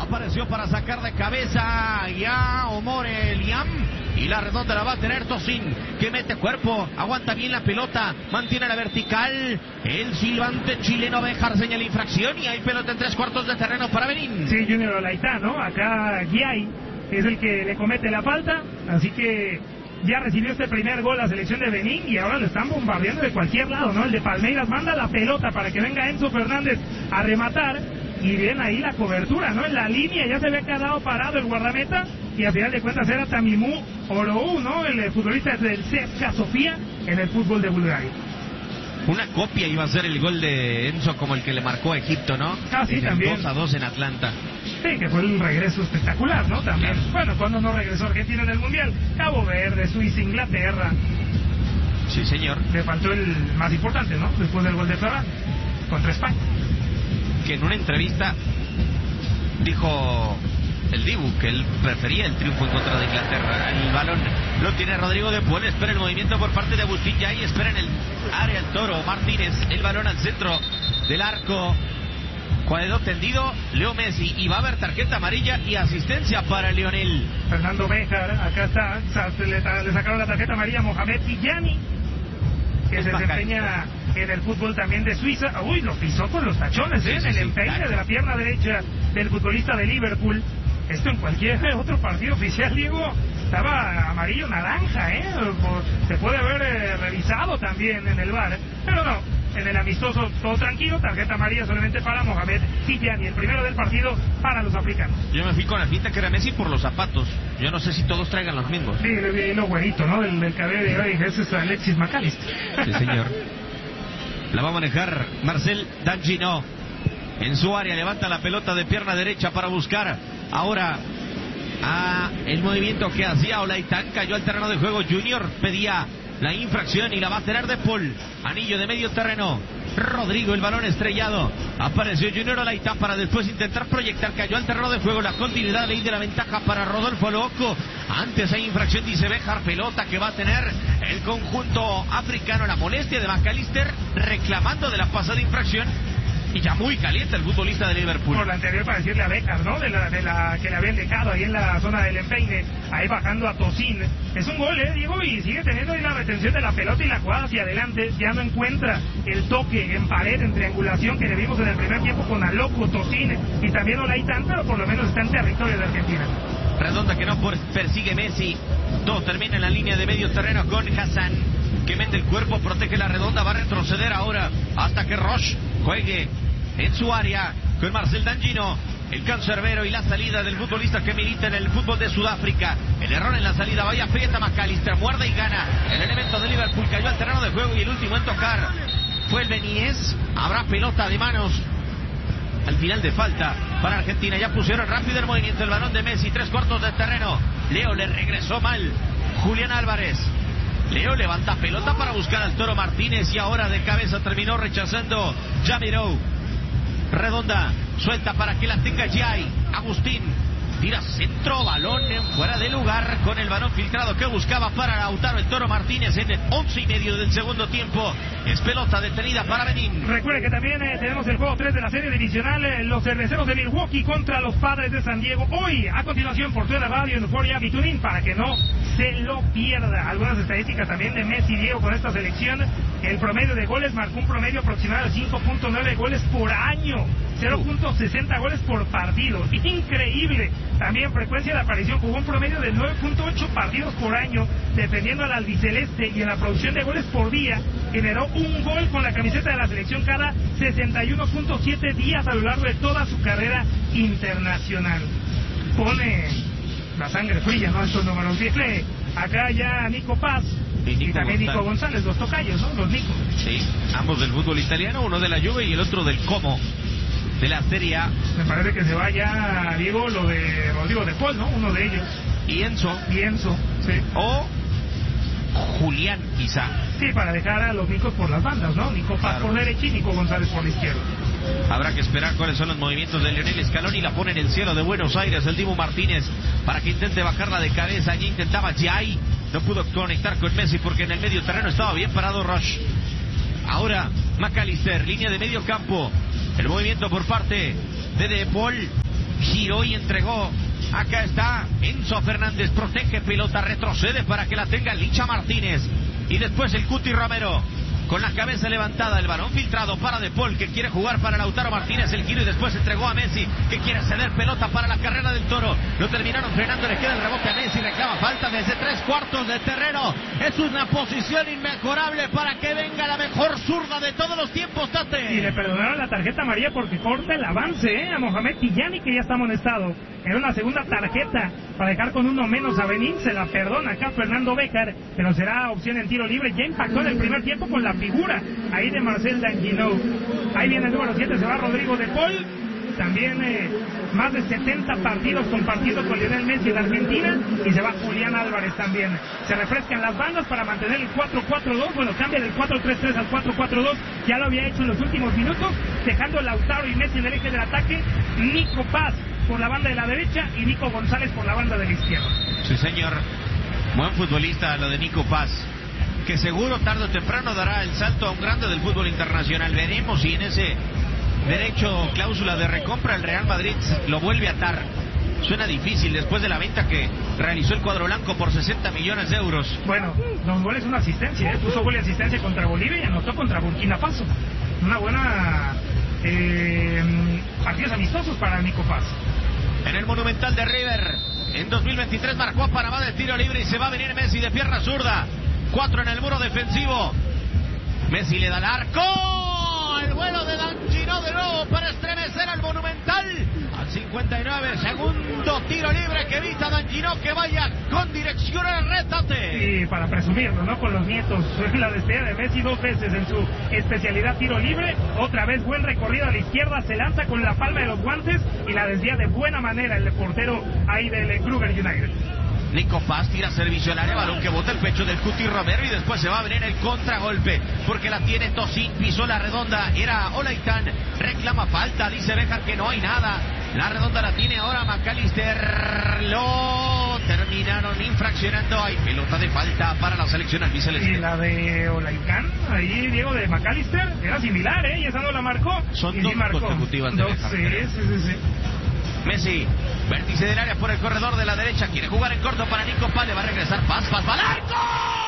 Apareció para sacar de cabeza ya Omore Liam. Y la redonda la va a tener Tosin, que mete cuerpo, aguanta bien la pelota, mantiene la vertical. El silbante chileno Béjar señala infracción y hay pelota en 3/4 de terreno para Benín. Sí, Junior Olaitá, ¿no? Acá Guiay es el que le comete la falta, así que ya recibió este primer gol la selección de Benín y ahora lo están bombardeando de cualquier lado, ¿no? El de Palmeiras manda la pelota para que venga Enzo Fernández a rematar. Y bien ahí la cobertura, ¿no? En la línea ya se había quedado parado el guardameta y al final de cuentas era Tamimú Orou, ¿no? El futbolista del CSKA Sofía en el fútbol de Bulgaria. Una copia iba a ser el gol de Enzo como el que le marcó a Egipto, ¿no? Ah, sí, también. 2-2 en Atlanta. Sí, que fue un regreso espectacular, ¿no? También. Claro. Bueno, cuando no regresó Argentina en el Mundial, Cabo Verde, Suiza, Inglaterra. Sí, señor. Le faltó el más importante, ¿no? Después del gol de Ferran contra España. Que en una entrevista dijo el Dibu que él prefería el triunfo en contra de Inglaterra. El balón lo tiene Rodrigo de Paul, espera el movimiento por parte de Agustín Yay, espera en el área el Toro Martínez, el balón al centro del arco, cuadro tendido, Leo Messi, y va a haber tarjeta amarilla y asistencia para Lionel. Fernando Béjar, acá está, le sacaron la tarjeta amarilla a Mohamed Tijani, que se desempeña en el fútbol también de Suiza. Uy, lo pisó con los tachones, en el empeine de la pierna derecha del futbolista de Liverpool. Esto en cualquier otro partido oficial, Diego, estaba amarillo naranja, se puede haber revisado también en el VAR, pero no, en el amistoso todo tranquilo, tarjeta amarilla solamente para Mohamed Tijani, el primero del partido para los africanos. Yo me fui con la finta que era Messi por los zapatos, yo no sé si todos traigan los mismos. Sí, le vi lo güerito, ¿no? Del cabello de hoy, ese es Alexis McAllister. Sí, señor. La va a manejar Marcel Danjino. En su área levanta la pelota de pierna derecha para buscar ahora el movimiento que hacía Olaitán. Cayó al terreno de juego. Junior pedía la infracción y la va a tener de Paul. Anillo de medio terreno. Rodrigo, el balón estrellado. Apareció Junior Olaitán para después intentar proyectar. Cayó al terreno de juego. La continuidad, ley de la ventaja para Rodolfo Loco. Antes hay infracción, dice Béjar. Pelota que va a tener el conjunto africano. La molestia de McAllister reclamando de la pasada infracción. Y ya muy caliente el futbolista de Liverpool. Por la anterior para decirle a Béjar, ¿no? De la que le habían dejado ahí en la zona del empeine, ahí bajando a Tosin. Es un gol, Diego, y sigue teniendo ahí la retención de la pelota y la jugada hacia adelante. Ya no encuentra el toque en pared, en triangulación que le vimos en el primer tiempo con Aloco, Tosin y también Olaitán, pero por lo menos está en territorio de Argentina. Redonda que no persigue Messi. Todo termina en la línea de medio terreno con Hassan, que mete el cuerpo, protege la redonda, va a retroceder ahora hasta que Roche juegue en su área con Marcel Danjino, el cancerbero, y la salida del futbolista que milita en el fútbol de Sudáfrica. El error en la salida, vaya aprieta McAllister, muerde y gana. El elemento de Liverpool cayó al terreno de juego y el último en tocar fue el Beniés. Habrá pelota de manos al final de falta para Argentina. Ya pusieron rápido el movimiento, el balón de Messi, 3/4 de terreno. Leo le regresó mal. Julián Álvarez. Leo levanta pelota para buscar al Toro Martínez y ahora de cabeza terminó rechazando Jamirou. Redonda, suelta para que la tenga Yay. Agustín, tira centro, balón fuera de lugar con el balón filtrado que buscaba para Lautaro el Toro Martínez en el 11:30 del segundo tiempo. Es pelota detenida para Benín. Recuerde que también tenemos el juego 3 de la serie divisional, los cerveceros de Milwaukee contra los Padres de San Diego. Hoy, a continuación, por Twitter Radio en Euphoria Bitunin, para que no se lo pierda. Algunas estadísticas también de Messi, Diego, con esta selección. El promedio de goles marcó un promedio aproximado de 5.9 goles por año, 0.60 goles por partido. Increíble. También frecuencia de aparición, jugó un promedio de 9.8 partidos por año, defendiendo al albiceleste, y en la producción de goles por día generó un gol con la camiseta de la selección cada 61.7 días a lo largo de toda su carrera internacional. Pone la sangre fría, ¿no? Estos números. Fíjate, acá ya Nico Paz y también Nico González, los tocayos, ¿no? Los Nico. Sí, ambos del fútbol italiano, uno de la Juve y el otro del Como, de la Serie A. Me parece que se va ya, Diego, lo de Rodrigo de Paul, ¿no? Uno de ellos. Y Enzo, sí. O Julián, quizá. Sí, para dejar a los Nicos por las bandas, ¿no? Nico Paz por derecha y Nico González por la izquierda. Habrá que esperar cuáles son los movimientos de Lionel Scaloni. La pone en el cielo de Buenos Aires el Dibu Martínez para que intente bajarla de cabeza. Allí intentaba Jay, no pudo conectar con Messi porque en el medio terreno estaba bien parado Roche. Ahora McAllister, línea de medio campo. El movimiento por parte de Paul. giró y entregó. Acá está Enzo Fernández, protege pelota, retrocede para que la tenga Licha Martínez. Y después el Cuti Romero, con la cabeza levantada, el balón filtrado para De Paul, que quiere jugar para Lautaro Martínez, el giro, y después entregó a Messi, que quiere ceder pelota para la carrera del Toro. Lo terminaron frenando, le queda el rebote a Messi, reclama falta desde 3/4 de terreno. Es una posición inmejorable para que venga la mejor zurda de todos los tiempos, Tate. Y le perdonaron la tarjeta amarilla porque corta el avance, a Mohamed Tijani, que ya está amonestado. Era una segunda tarjeta para dejar con uno menos a Benín. Se la perdona acá Fernando Béjar, pero será opción en tiro libre. Ya impactó en el primer tiempo con la figura ahí de Marcel Danguinou. Ahí viene el número 7, se va Rodrigo De Paul. También más de 70 partidos compartidos con Lionel Messi en Argentina, y se va Julián Álvarez también. Se refrescan las bandas para mantener el 4-4-2, bueno, cambia del 4-3-3 al 4-4-2, ya lo había hecho en los últimos minutos, dejando Lautaro y Messi en el eje del ataque, Nico Paz por la banda de la derecha y Nico González por la banda de la izquierda. Sí, señor, buen futbolista lo de Nico Paz, que seguro tarde o temprano dará el salto a un grande del fútbol internacional. Veremos si en ese derecho cláusula de recompra el Real Madrid lo vuelve a atar. Suena difícil después de la venta que realizó el cuadro blanco por 60 millones de euros. Bueno, 2 goles, una asistencia, puso gol y asistencia contra Bolivia y anotó contra Burkina Faso. Una buena partidos amistosos para Nico Paz. En el Monumental de River, en 2023 marcó a Panamá de tiro libre y se va a venir Messi de pierna zurda. 4 en el muro defensivo. Messi le da el arco. El vuelo de Danguinou de nuevo para estremecer al Monumental. Al 59, segundo tiro libre que evita Danguinou que vaya con dirección al retate. Y para presumirlo, ¿no? Con los nietos, la despedida de Messi 2 veces en su especialidad tiro libre. Otra vez buen recorrido a la izquierda, se lanza con la palma de los guantes y la desvía de buena manera el portero ahí del Kruger United. Nico Paz tira servicio al área, balón que bota el pecho del Cuti Romero y después se va a venir el contragolpe porque la tiene Tosin, pisó la redonda, era Olaitán, reclama falta, dice Béjar que no hay nada, la redonda la tiene ahora McAllister, lo terminaron infraccionando, hay pelota de falta para la selección albiceleste. Y la de Olaitán, ahí Diego de McAllister, era similar, y esa no la marcó. Son y dos sí marcó. consecutivas de Béjar. Sí. Messi, vértice del área por el corredor de la derecha, quiere jugar en corto para Nico Paz, le va a regresar Paz, al arco.